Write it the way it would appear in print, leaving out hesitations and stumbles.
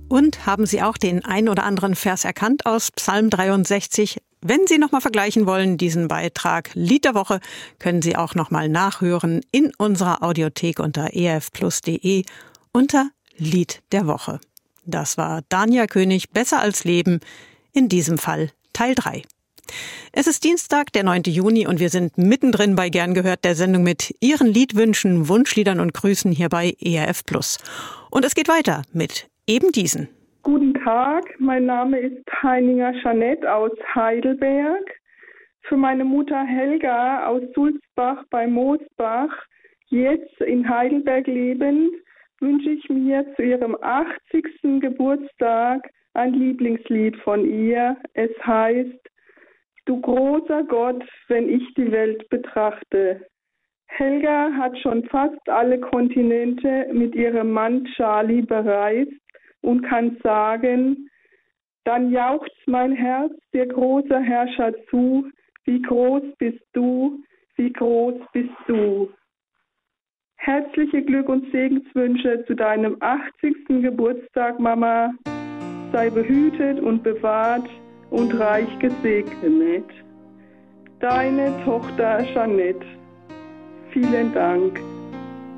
Und haben Sie auch den ein oder anderen Vers erkannt aus Psalm 63? Wenn Sie nochmal vergleichen wollen, diesen Beitrag Lied der Woche, können Sie auch nochmal nachhören in unserer Audiothek unter erfplus.de unter Lied der Woche. Das war Dania König, Besser als Leben, in diesem Fall Teil 3. Es ist Dienstag, der 9. Juni und wir sind mittendrin bei Gern gehört, der Sendung mit Ihren Liedwünschen, Wunschliedern und Grüßen hier bei ERF Plus. Und es geht weiter mit eben diesen. Guten Tag, mein Name ist Heininger Jeanette aus Heidelberg. Für meine Mutter Helga aus Sulzbach bei Moosbach, jetzt in Heidelberg lebend, wünsche ich mir zu ihrem 80. Geburtstag ein Lieblingslied von ihr. Es heißt: Du großer Gott, wenn ich die Welt betrachte. Helga hat schon fast alle Kontinente mit ihrem Mann Charlie bereist und kann sagen: Dann jauchzt mein Herz dir, großer Herrscher, zu. Wie groß bist du, wie groß bist du. Herzliche Glück- und Segenswünsche zu deinem 80. Geburtstag, Mama. Sei behütet und bewahrt und reich gesegnet. Deine Tochter Jeanette. Vielen Dank.